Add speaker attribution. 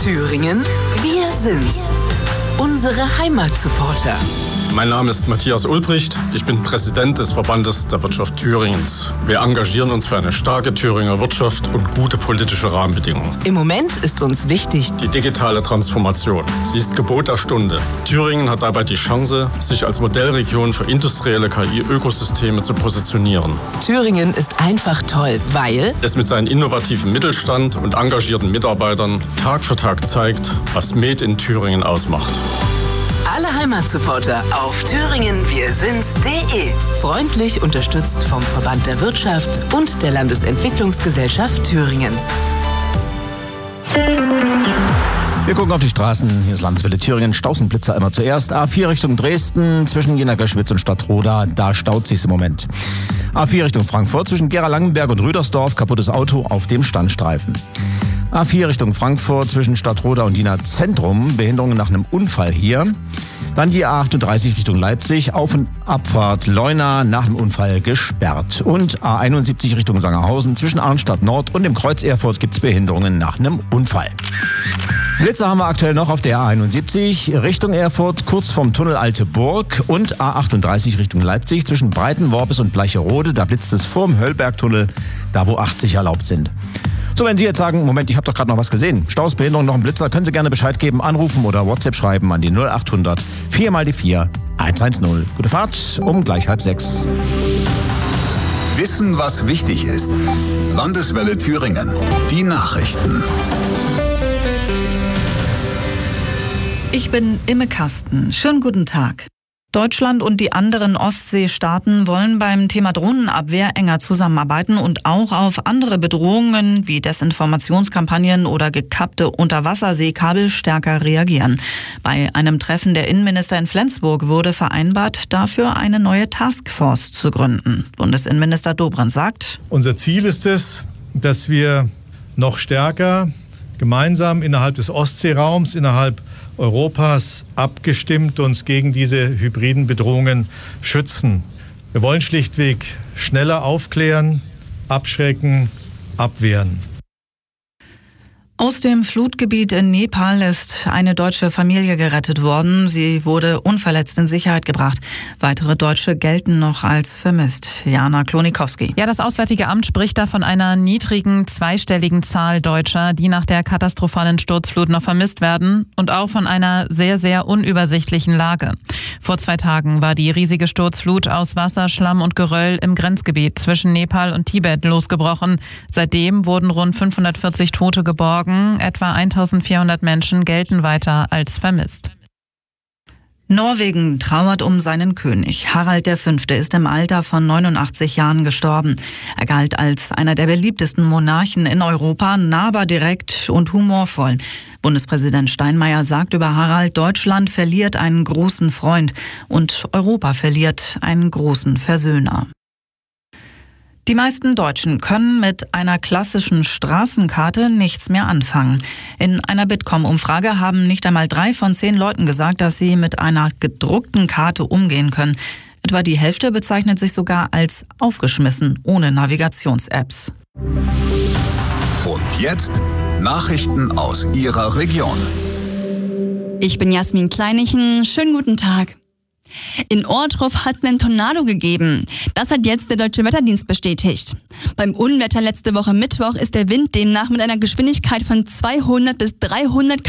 Speaker 1: Thüringen, wir sind's. Unsere Heimatsupporter.
Speaker 2: Mein Name ist Matthias Ulbricht. Ich bin Präsident des Verbandes der Wirtschaft Thüringens. Wir engagieren uns für eine starke Thüringer Wirtschaft und gute politische Rahmenbedingungen.
Speaker 1: Im Moment ist uns wichtig
Speaker 2: Die digitale Transformation. Sie ist Gebot der Stunde. Thüringen hat dabei die Chance, sich als Modellregion für industrielle KI-Ökosysteme zu positionieren.
Speaker 1: Thüringen ist einfach toll, weil
Speaker 2: Es mit seinem innovativen Mittelstand und engagierten Mitarbeitern Tag für Tag zeigt, was Made in Thüringen ausmacht.
Speaker 1: alle Heimatsupporter auf thüringenwirsind's.de. Freundlich unterstützt vom Verband der Wirtschaft und der Landesentwicklungsgesellschaft Thüringens.
Speaker 3: Wir gucken auf die Straßen. Hier ist Landeswelle Thüringen. Staus und Blitzer immer zuerst. A4 Richtung Dresden zwischen Jena-Göschwitz und Stadtroda. Da staut sich's im Moment. A4 Richtung Frankfurt zwischen Gera-Langenberg und Rüdersdorf. Kaputtes Auto auf dem Standstreifen. A4 Richtung Frankfurt zwischen Stadtroda und Jena Zentrum. Behinderungen nach einem Unfall hier. Dann die A38 Richtung Leipzig. Auf- und Abfahrt Leuna nach dem Unfall gesperrt. Und A71 Richtung Sangerhausen zwischen Arnstadt Nord und dem Kreuz Erfurt gibt's Behinderungen nach einem Unfall. Blitzer haben wir aktuell noch auf der A71 Richtung Erfurt, kurz vom Tunnel Alte Burg und A38 Richtung Leipzig zwischen Breitenworbis und Bleicherode. Da blitzt es vorm Höllbergtunnel, da wo 80 erlaubt sind. So, wenn Sie jetzt sagen, Moment, ich habe doch gerade noch was gesehen. Staus, Behinderung, noch ein Blitzer, können Sie gerne Bescheid geben, anrufen oder WhatsApp schreiben an die 0800 4 mal die 4 110. Gute Fahrt, um gleich 5:30.
Speaker 4: Wissen, was wichtig ist. Landeswelle Thüringen. Die Nachrichten.
Speaker 5: Ich bin Imme Kasten. Schönen guten Tag. Deutschland und die anderen Ostseestaaten wollen beim Thema Drohnenabwehr enger zusammenarbeiten und auch auf andere Bedrohungen wie Desinformationskampagnen oder gekappte Unterwasserseekabel stärker reagieren. Bei einem Treffen der Innenminister in Flensburg wurde vereinbart, dafür eine neue Taskforce zu gründen. Bundesinnenminister Dobrindt sagt:
Speaker 6: Unser Ziel ist es, dass wir noch stärker gemeinsam innerhalb des Ostseeraums, innerhalb Europas abgestimmt uns gegen diese hybriden Bedrohungen schützen. Wir wollen schlichtweg schneller aufklären, abschrecken, abwehren.
Speaker 5: Aus dem Flutgebiet in Nepal ist eine deutsche Familie gerettet worden. Sie wurde unverletzt in Sicherheit gebracht. Weitere Deutsche gelten noch als vermisst. Jana Klonikowski.
Speaker 7: Ja, das Auswärtige Amt spricht da von einer niedrigen, zweistelligen Zahl Deutscher, die nach der katastrophalen Sturzflut noch vermisst werden und auch von einer sehr, sehr unübersichtlichen Lage. Vor 2 Tagen war die riesige Sturzflut aus Wasser, Schlamm und Geröll im Grenzgebiet zwischen Nepal und Tibet losgebrochen. Seitdem wurden rund 540 Tote geborgen. Etwa 1400 Menschen gelten weiter als vermisst.
Speaker 5: Norwegen trauert um seinen König. Harald V. ist im Alter von 89 Jahren gestorben. Er galt als einer der beliebtesten Monarchen in Europa, nahbar, direkt und humorvoll. Bundespräsident Steinmeier sagt über Harald: Deutschland verliert einen großen Freund und Europa verliert einen großen Versöhner. Die meisten Deutschen können mit einer klassischen Straßenkarte nichts mehr anfangen. In einer Bitkom-Umfrage haben nicht einmal 3 von 10 Leuten gesagt, dass sie mit einer gedruckten Karte umgehen können. Etwa die Hälfte bezeichnet sich sogar als aufgeschmissen, ohne Navigations-Apps.
Speaker 4: Und jetzt Nachrichten aus Ihrer Region.
Speaker 8: Ich bin Jasmin Kleinichen. Schönen guten Tag. In Ohrdruf hat es einen Tornado gegeben. Das hat jetzt der Deutsche Wetterdienst bestätigt. Beim Unwetter letzte Woche Mittwoch ist der Wind demnach mit einer Geschwindigkeit von 200 bis 300